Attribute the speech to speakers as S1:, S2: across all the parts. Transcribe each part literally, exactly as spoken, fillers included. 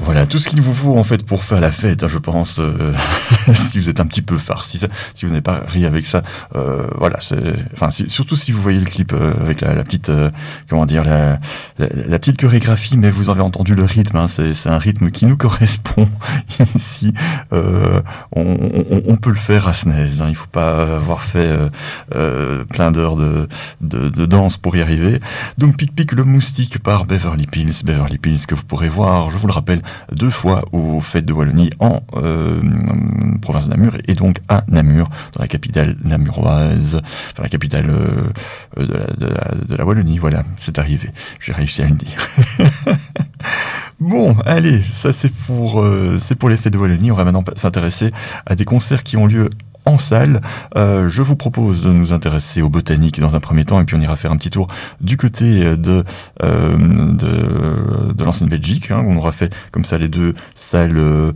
S1: Voilà, tout ce qu'il vous faut en fait pour faire la fête, hein, je pense, euh, si vous êtes un petit peu farci, si, si vous n'avez pas ri avec ça, euh, voilà, c'est, enfin, si, surtout si vous voyez le clip euh, avec la, la petite, euh, comment dire, la, la, la petite chorégraphie, mais vous avez entendu le rythme, hein, c'est, c'est un rythme qui nous correspond ici. Euh, on, on, on peut le faire à Snaise, hein, il faut pas avoir fait euh, euh, plein d'heures de, de, de danse pour y arriver. Donc Pic Pic le moustique par Beverly Pills, Beverly Pills que vous pourrez voir, je vous le rappelle, deux fois aux Fêtes de Wallonie en euh, province de Namur et donc à Namur, dans la capitale namuroise, enfin la capitale euh, de, la, de, la, de la Wallonie, voilà, c'est arrivé, j'ai réussi à le dire. Bon, allez, ça c'est pour, euh, c'est pour les Fêtes de Wallonie, on va maintenant s'intéresser à des concerts qui ont lieu en salle. Euh, je vous propose de nous intéresser aux botaniques dans un premier temps, et puis on ira faire un petit tour du côté de euh, de, de l'ancienne Belgique, hein, où on aura fait comme ça les deux salles euh,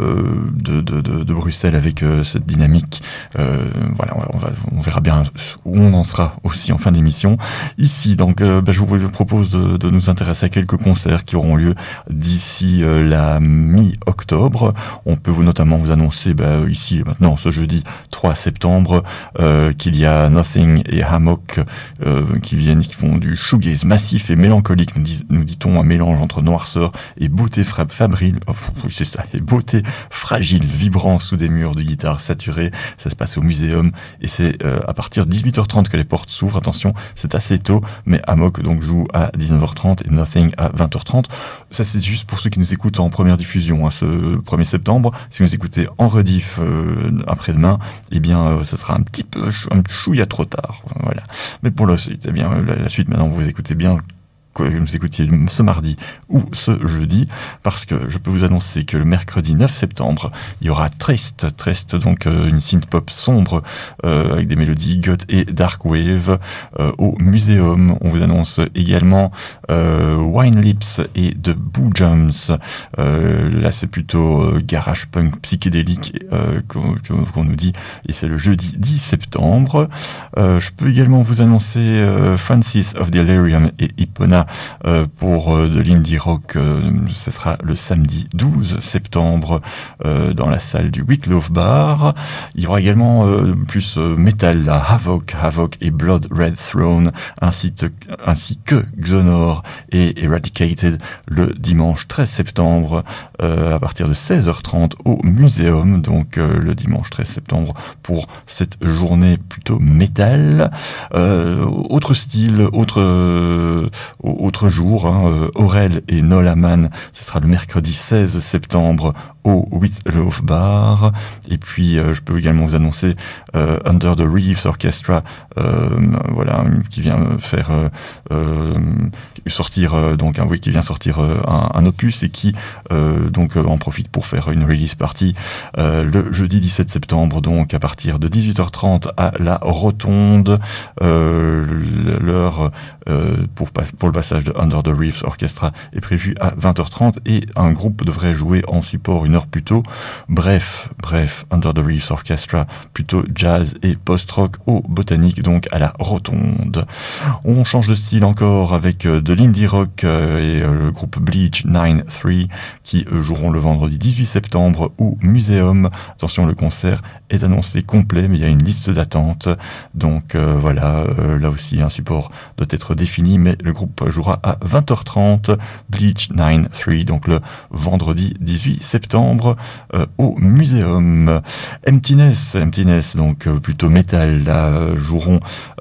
S1: de, de, de, de Bruxelles avec euh, cette dynamique. Euh, voilà, on, va, on, va, on verra bien où on en sera aussi en fin d'émission. Ici, donc, euh, bah, je vous propose de, de nous intéresser à quelques concerts qui auront lieu d'ici euh, la mi-octobre. On peut vous notamment vous annoncer bah, ici maintenant ce jeudi trois septembre, euh, qu'il y a Nothing et Hammock euh, qui viennent, qui font du shoegaze massif et mélancolique, nous, dis, nous dit-on, un mélange entre noirceur et beauté fra- fabrile, oh, oui c'est ça, et beauté fragile, vibrant sous des murs de guitare saturée. Ça se passe au Muséum et c'est euh, à partir de dix-huit heures trente que les portes s'ouvrent. Attention, c'est assez tôt, mais Hammock donc joue à dix-neuf heures trente et Nothing à vingt heures trente. Ça c'est juste pour ceux qui nous écoutent en première diffusion, hein, ce premier septembre. Si vous écoutez en rediff euh, après-demain, eh bien, euh, ça sera un petit peu, un chouïa trop tard. Voilà. Mais pour la suite, eh bien, la, la suite, maintenant, vous écoutez bien, que vous nous écoutiez ce mardi ou ce jeudi, parce que je peux vous annoncer que le mercredi neuf septembre, il y aura Trist, Trist, donc euh, une synth-pop sombre, euh, avec des mélodies goth et dark wave, euh, au Muséum. On vous annonce également euh, Wine Lips et The Boo Jumps. Euh, là, c'est plutôt euh, garage punk psychédélique euh, qu'on, qu'on nous dit, et c'est le jeudi dix septembre. Euh, je peux également vous annoncer euh, Francis of Delirium et Ipona Euh, pour euh, de l'indie rock. Euh, ce sera le samedi douze septembre euh, dans la salle du Wicklow Bar. Il y aura également euh, plus euh, métal, là, Havoc, Havoc et Blood Red Throne, ainsi, te, ainsi que Xonor et Eradicated le dimanche treize septembre euh, à partir de seize heures trente au Muséum. Donc euh, le dimanche treize septembre pour cette journée plutôt métal. Euh, autre style, autre euh, autre jour, hein, euh, Aurel et Nola Mann, ce sera le mercredi seize septembre au Wicklow Bar. Et puis euh, je peux également vous annoncer euh, Under the Reefs Orchestra, euh, voilà, qui vient faire euh, euh, sortir euh, donc un oui qui vient sortir euh, un, un opus et qui euh, donc euh, en profite pour faire une release party euh, le jeudi dix-sept septembre, donc à partir de dix-huit heures trente à la Rotonde. Euh, l'heure euh, pour pour le passage de Under the Reefs Orchestra est prévu à vingt heures trente et un groupe devrait jouer en support une heure plus tôt. Bref, bref, Under the Reefs Orchestra, plutôt jazz et post-rock au Botanique, donc à la Rotonde. On change de style encore avec euh, de l'indie rock euh, et euh, le groupe Bleach quatre-vingt-treize qui euh, joueront le vendredi dix-huit septembre au Muséum. Attention, le concert est annoncé complet, mais il y a une liste d'attente. Donc euh, voilà, euh, là aussi un support doit être défini, mais le groupe jouera à vingt heures trente, Bleach quatre-vingt-treize, donc le vendredi dix-huit septembre euh, au Muséum. Emptiness, Emptiness, donc euh, plutôt métal, là, euh, joueront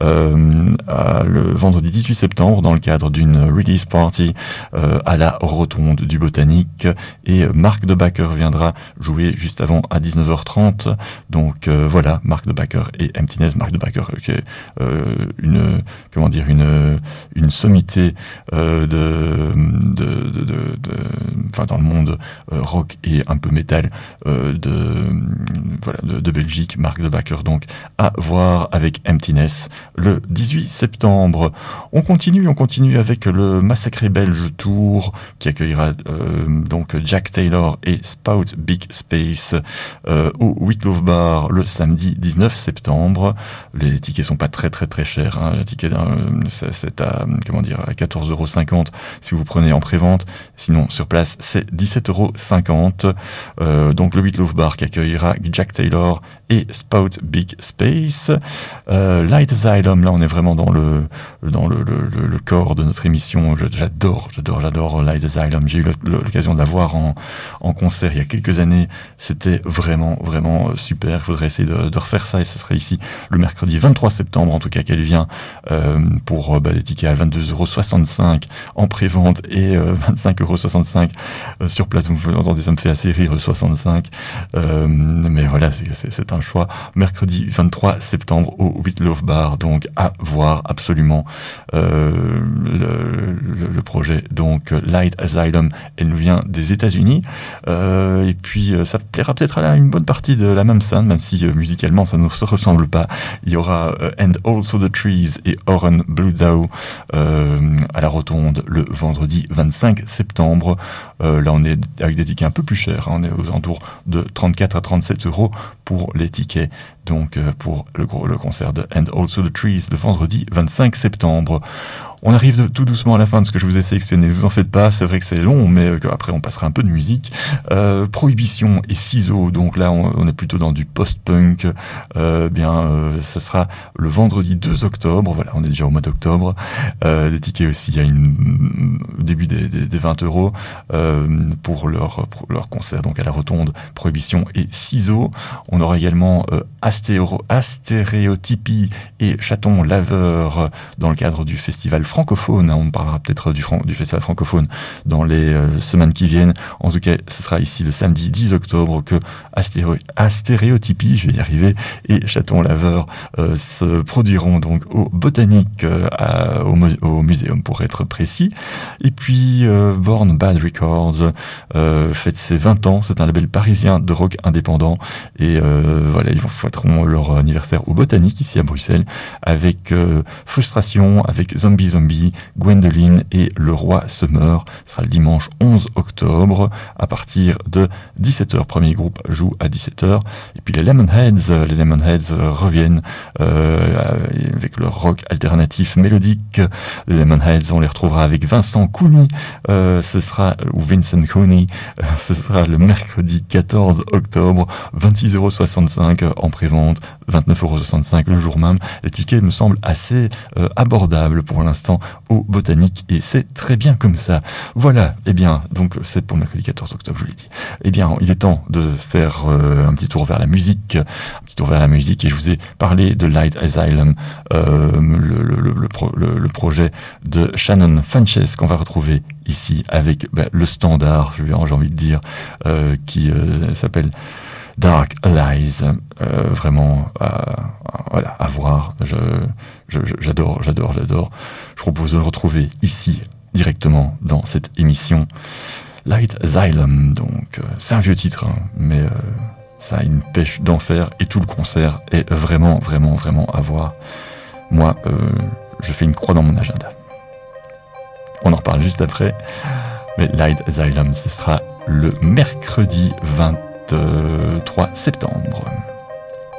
S1: euh, à, le vendredi dix-huit septembre dans le cadre d'une release party euh, à la Rotonde du Botanique, et Marc de Backer viendra jouer juste avant à dix-neuf heures trente. Donc euh, voilà, Marc de Backer et Emptiness. Marc de Backer euh, qui est euh, une comment dire une une sommité euh, de de de, de, de enfin dans le monde euh, rock et un peu métal euh, de voilà de, de Belgique. Marc de Backer donc à voir avec Emptiness le dix-huit septembre. On continue, on continue avec le Massacré Belge Tour qui accueillera euh, donc Jack Taylor et Spout Big Space euh, au Wicklow Bar le samedi dix-neuf septembre. Les tickets sont pas très très très chers, hein. Le ticket d'un, c'est, c'est à comment dire à quatorze euros cinquante si vous prenez en prévente. Sinon sur place c'est dix-sept euros cinquante. Euh, donc le White Loaf Bar qui accueillera Jack Taylor et Spout Big Space. Euh, Light Asylum, là on est vraiment dans le dans le, le, le, le corps de notre émission. Je, j'adore, j'adore, j'adore Light Asylum. J'ai eu l'occasion de la voir en, en concert il y a quelques années. C'était vraiment, vraiment super. Il faudrait essayer de, de refaire ça et ce serait ici le mercredi vingt-trois septembre, en tout cas qu'elle vient, euh, pour bah, des tickets à vingt-deux euros soixante-cinq en pré-vente et euh, vingt-cinq euros soixante-cinq euh, sur place. Vous entendez, ça me fait assez rire le soixante-cinq. Euh, mais voilà, c'est, c'est, c'est un choix. Mercredi vingt-trois septembre au White Loaf Bar, donc à voir absolument euh, le, le, le projet. Donc Light Asylum, elle nous vient des États-Unis. Euh, et puis ça plaira peut-être à la, une bonne partie de la même scène, même si euh, musicalement ça ne se ressemble pas. Il y aura euh, And Also the Trees et Oren Bludow euh, à la Rotonde le vendredi vingt-cinq septembre. Euh, là on est avec des tickets un peu plus chers, hein, on est aux alentours de trente-quatre à trente-sept euros pour les tickets. Donc euh, pour le, gros, le concert de And Also the Trees le vendredi vingt-cinq septembre. On arrive de, tout doucement à la fin de ce que je vous ai sélectionné. Vous en faites pas, c'est vrai que c'est long, mais euh, après on passera un peu de musique. Euh, Prohibition et Ciseaux, donc là on, on est plutôt dans du post-punk. Euh, bien, euh, ça sera le vendredi deux octobre. Voilà, on est déjà au mois d'octobre. Euh, des tickets aussi à une, au début des, des, des vingt euros euh, pour leur pour leur concert. Donc à la Rotonde, Prohibition et Ciseaux. On aura également euh, Astéro, Astéréotypie et Chaton Laveur dans le cadre du festival francophone. On parlera peut-être du, du festival francophone dans les euh, semaines qui viennent. En tout cas, ce sera ici le samedi dix octobre que Astéré- Astéréotypie, je vais y arriver, et Chaton Laveur euh, se produiront donc au Botanique, euh, à, au, au Muséum pour être précis. Et puis euh, Born Bad Records euh, fête ses vingt ans. C'est un label parisien de rock indépendant et euh, voilà, ils fêteront leur anniversaire au Botanique ici à Bruxelles avec euh, Frustration, avec Zombie Zombie, Gwendoline et Le Roi se meurt. Ce sera le dimanche onze octobre à partir de dix-sept heures. Premier groupe joue à dix-sept heures. Et puis les Lemonheads, les Lemonheads reviennent euh, avec leur rock alternatif mélodique. Les Lemonheads, on les retrouvera avec Vincent Cooney, euh, ce sera, ou Vincent Cooney, euh, ce sera le mercredi quatorze octobre, vingt-six euros soixante-cinq en prévente, vingt-neuf euros soixante-cinq le jour même. Les tickets me semblent assez euh, abordables pour l'instant au Botanique et c'est très bien comme ça. Voilà, et eh bien, donc c'est pour le mercredi quatorze octobre, je vous l'ai dit. Eh bien, il est temps de faire euh, un petit tour vers la musique, un petit tour vers la musique et je vous ai parlé de Light Asylum, euh, le, le, le, le, pro, le, le projet de Shannon Funches qu'on va retrouver ici avec bah, le standard, j'ai envie de dire, euh, qui euh, s'appelle Dark Lies, euh, vraiment à, à, voilà, à voir. Je, je, j'adore, j'adore, j'adore. Je propose de le retrouver ici, directement, dans cette émission. Light Asylum, donc, euh, c'est un vieux titre, hein, mais euh, ça a une pêche d'enfer et tout le concert est vraiment, vraiment, vraiment à voir. Moi, euh, je fais une croix dans mon agenda. On en reparle juste après. Mais Light Asylum, ce sera le mercredi vingt-trois septembre.